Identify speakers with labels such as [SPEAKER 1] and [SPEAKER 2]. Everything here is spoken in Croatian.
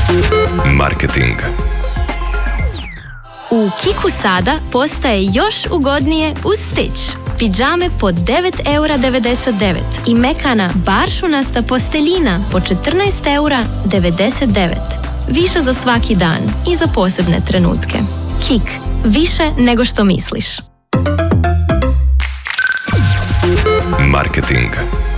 [SPEAKER 1] Marketing.
[SPEAKER 2] U Kiku sada postaje još ugodnije uz Stitch. Pidžame po 9,99 € i mekana baršunasta posteljina po 14,99 €. Više za svaki dan i za posebne trenutke. Kik, više nego što misliš.
[SPEAKER 1] Marketing.